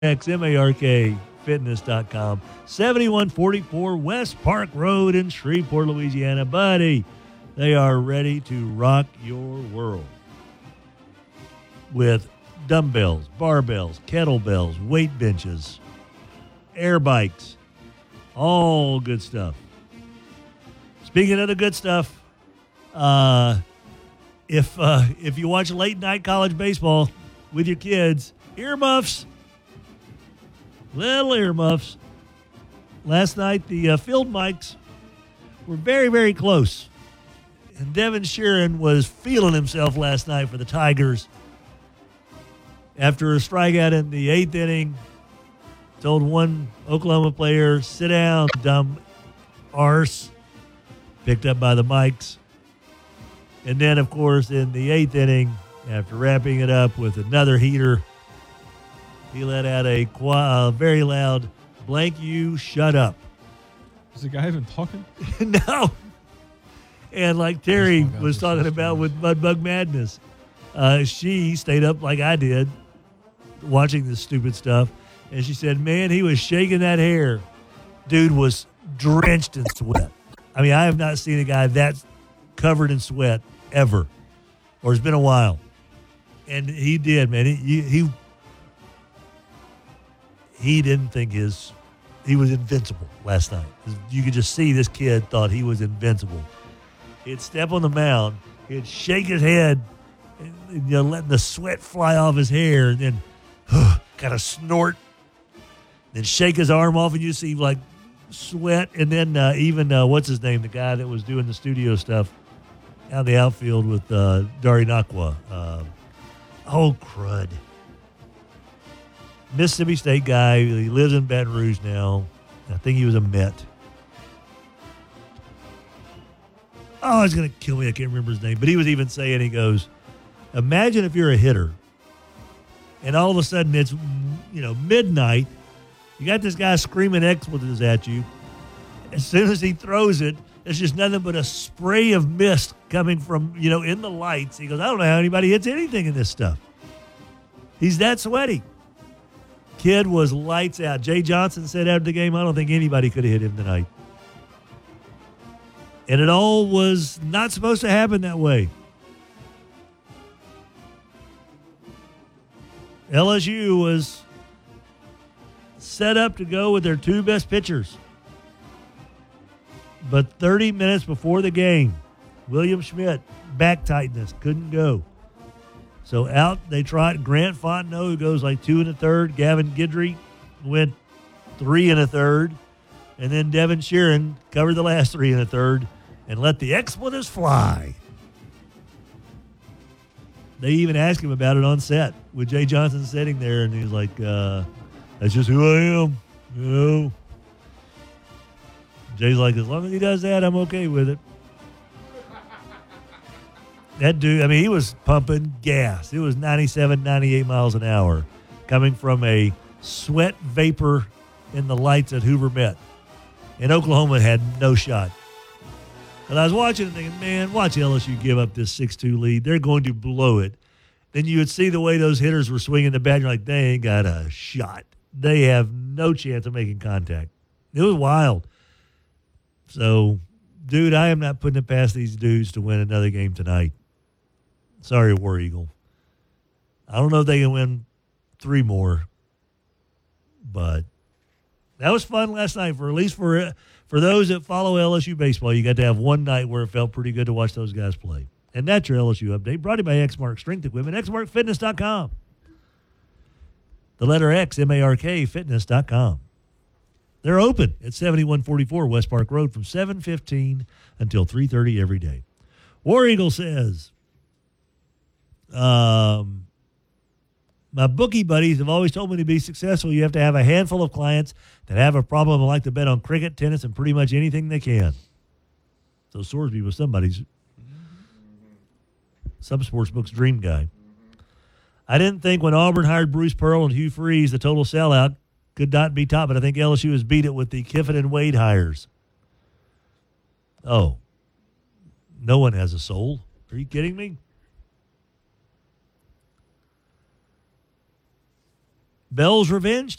XMARKFitness.com, 7144 West Park Road in Shreveport, Louisiana. Buddy, they are ready to rock your world with dumbbells, barbells, kettlebells, weight benches, air bikes, all good stuff. Speaking of the good stuff, if you watch late night college baseball with your kids, earmuffs. Little earmuffs. Last night, the field mics were very, very close. And Devin Sheeran was feeling himself last night for the Tigers. After a strikeout in the 8th inning, told one Oklahoma player, sit down, dumb arse. Picked up by the mics. And then, of course, in the 8th inning, after wrapping it up with another heater, he let out a very loud, blank you, shut up. Is the guy even talking? No. And like Terry was talking about with Mudbug Madness, she stayed up like I did watching this stupid stuff. And she said, man, he was shaking that hair. Dude was drenched in sweat. I mean, I have not seen a guy that covered in sweat ever. Or it's been a while. And he did, man. He didn't think he was invincible last night. You could just see this kid thought he was invincible. He'd step on the mound, he'd shake his head, and, letting the sweat fly off his hair, and then kind of snort, then shake his arm off, and you see like sweat, and then even what's his name, the guy that was doing the studio stuff out in the outfield with Dari Nakwa. Crud. Mississippi State guy. He lives in Baton Rouge now. I think he was a Met. Oh, he's going to kill me. I can't remember his name. But he was even saying, he goes, imagine if you're a hitter and all of a sudden it's, midnight. You got this guy screaming expletives at you. As soon as he throws it, it's just nothing but a spray of mist coming from, in the lights. He goes, I don't know how anybody hits anything in this stuff. He's that sweaty. Kid was lights out. Jay Johnson said after the game, I don't think anybody could have hit him tonight. And it all was not supposed to happen that way. LSU was set up to go with their two best pitchers. But 30 minutes before the game, William Schmidt, back tightness, couldn't go. So out they trot Grant Fontenot, who goes like 2 1/3. Gavin Guidry went 3 1/3. And then Devin Sheeran covered the last 3 1/3 and let the expletives fly. They even asked him about it on set with Jay Johnson sitting there, and he was like, that's just who I am. Jay's like, as long as he does that, I'm okay with it. That dude, he was pumping gas. It was 97, 98 miles an hour coming from a sweat vapor in the lights at Hoover Met. And Oklahoma had no shot. And I was watching and thinking, man, watch LSU give up this 6-2 lead. They're going to blow it. Then you would see the way those hitters were swinging the bat. You're like, they ain't got a shot. They have no chance of making contact. It was wild. So, dude, I am not putting it past these dudes to win another game tonight. Sorry, War Eagle. I don't know if they can win 3 more, but that was fun last night. For at least for those that follow LSU baseball, you got to have one night where it felt pretty good to watch those guys play. And that's your LSU update, brought to you by Xmark Strength Equipment, xmarkfitness.com. The letter X, M-A-R-K, fitness.com. They're open at 7144 West Park Road from 7:15 until 3:30 every day. War Eagle says, my bookie buddies have always told me to be successful, you have to have a handful of clients that have a problem and like to bet on cricket, tennis, and pretty much anything they can. So Sorsby was some sports book's dream guy. I didn't think when Auburn hired Bruce Pearl and Hugh Freeze, the total sellout could not be top, but I think LSU has beat it with the Kiffin and Wade hires. Oh, no one has a soul. Are you kidding me? Bell's Revenge